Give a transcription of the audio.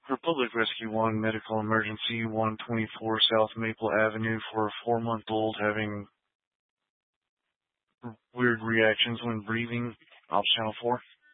Republic Rescue 1, medical emergency, 124 South Maple Avenue for a 4-month-old having weird reactions when breathing. Ops Channel 4.